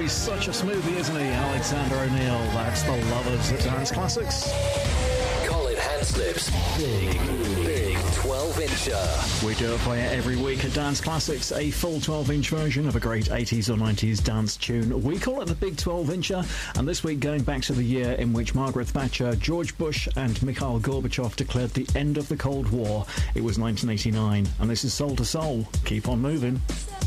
He's such a smoothie, isn't he? Alexander O'Neill. That's the Lovers at Dance Classics. Colin Hanslip's Big 12-incher. We do it for you every week at Dance Classics, a full 12-inch version of a great 80s or 90s dance tune. We call it the Big 12-incher, and this week going back to the year in which Margaret Thatcher, George Bush and Mikhail Gorbachev declared the end of the Cold War. It was 1989, and this is Soul to Soul. Keep on moving.